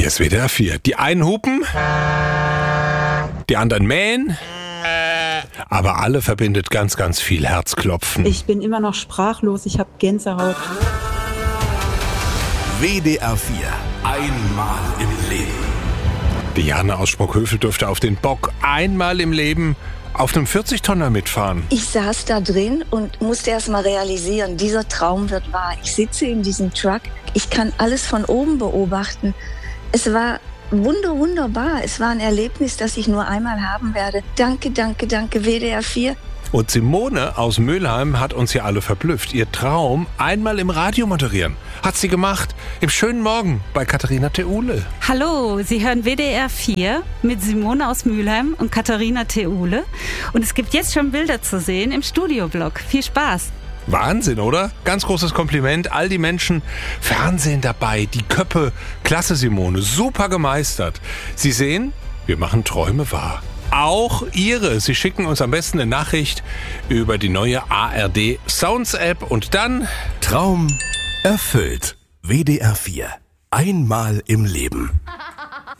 Hier ist WDR 4. Die einen hupen, die anderen mähen, aber alle verbindet ganz, ganz viel Herzklopfen. Ich bin immer noch sprachlos, ich habe Gänsehaut. WDR 4. Einmal im Leben. Diana aus Sprockhövel durfte auf den Bock einmal im Leben auf einem 40-Tonner mitfahren. Ich saß da drin und musste erst mal realisieren, dieser Traum wird wahr. Ich sitze in diesem Truck, ich kann alles von oben beobachten. Es war wunderbar. Es war ein Erlebnis, das ich nur einmal haben werde. Danke, WDR 4. Und Simone aus Mülheim hat uns ja alle verblüfft. Ihr Traum, einmal im Radio moderieren, hat sie gemacht. Im schönen Morgen bei Katharina Theule. Hallo, Sie hören WDR 4 mit Simone aus Mülheim und Katharina Theule. Und es gibt jetzt schon Bilder zu sehen im Studioblog. Viel Spaß. Wahnsinn, oder? Ganz großes Kompliment. All die Menschen, Fernsehen dabei, die Köppe. Klasse, Simone, super gemeistert. Sie sehen, wir machen Träume wahr. Auch Ihre. Sie schicken uns am besten eine Nachricht über die neue ARD Sounds App und dann Traum erfüllt. WDR 4. Einmal im Leben.